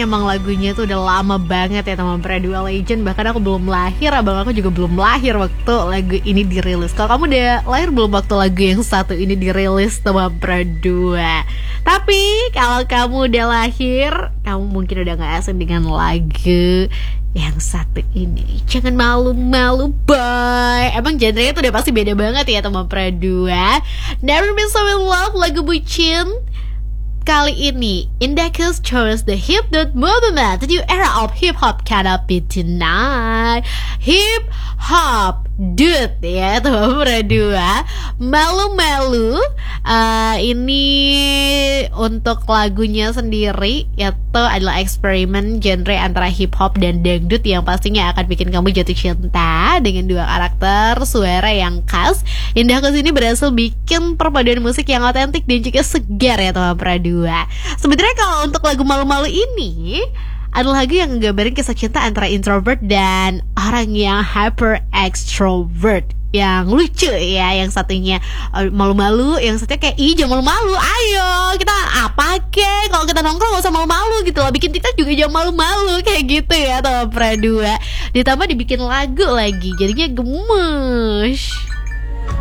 emang lagunya tuh udah lama banget ya teman Pradua Legend. Bahkan aku belum lahir, abang aku juga belum lahir waktu lagu ini dirilis. Kalau kamu udah lahir belum waktu lagu yang satu ini dirilis teman Pradua? Tapi kalau kamu udah lahir, kamu mungkin udah gak asing dengan lagu yang satu ini. Jangan malu-malu boy. Emang genrenya tuh udah pasti beda banget ya teman Pradua. Never Been So In Love, lagu bucin. Kali ini Indahkus chose the hip dot movement, the new era of hip hop cannot be denied. Hip hop dude ya teman Pradua. Malu-malu ini untuk lagunya sendiri yaitu adalah eksperimen genre antara hip hop dan dangdut yang pastinya akan bikin kamu jatuh cinta dengan dua karakter suara yang khas. Indahkus ini berhasil bikin perpaduan musik yang otentik dan juga segar ya teman Pradua. Sebenarnya kalau untuk lagu Malu-malu ini adalah lagu yang nggambarin kisah cinta antara introvert dan orang yang hyper extrovert, yang lucu ya, yang satunya malu-malu, yang satunya kayak ih jangan malu-malu, ayo kita apa kek, kalau kita nongkrong gak usah malu-malu gitu loh, bikin TikTok juga jangan malu-malu kayak gitu ya teman Pradua. Ditambah dibikin lagu lagi, jadinya gemes.